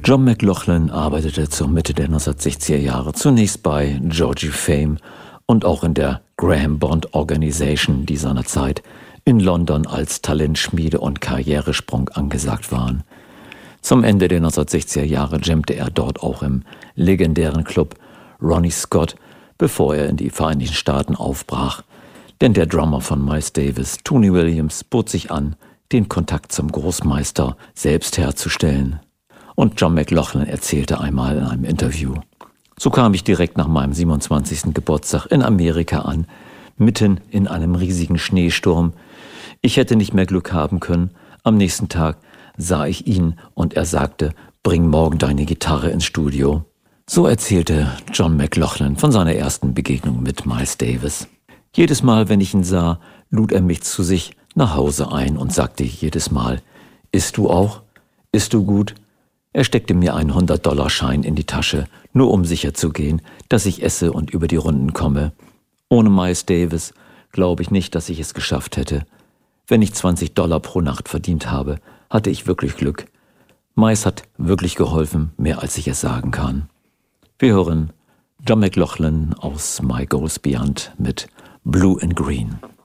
John McLaughlin arbeitete zur Mitte der 1960er Jahre zunächst bei Georgie Fame und auch in der Graham Bond Organisation, die seinerzeit in London als Talentschmiede und Karrieresprung angesagt waren. Zum Ende der 1960er Jahre jammte er dort auch im legendären Club Ronnie Scott, bevor er in die Vereinigten Staaten aufbrach. Denn der Drummer von Miles Davis, Tony Williams, bot sich an, den Kontakt zum Großmeister selbst herzustellen. Und John McLaughlin erzählte einmal in einem Interview: So kam ich direkt nach meinem 27. Geburtstag in Amerika an, mitten in einem riesigen Schneesturm. Ich hätte nicht mehr Glück haben können. Am nächsten Tag sah ich ihn und er sagte, bring morgen deine Gitarre ins Studio. So erzählte John McLaughlin von seiner ersten Begegnung mit Miles Davis. Jedes Mal, wenn ich ihn sah, lud er mich zu sich nach Hause ein und sagte jedes Mal, isst du auch? Isst du gut? Er steckte mir einen 100-Dollar-Schein in die Tasche, nur um sicher zu gehen, dass ich esse und über die Runden komme. Ohne Miles Davis glaube ich nicht, dass ich es geschafft hätte. Wenn ich $20 pro Nacht verdient habe, hatte ich wirklich Glück. Miles hat wirklich geholfen, mehr als ich es sagen kann. Wir hören John McLaughlin aus My Goes Beyond mit Blue and Green.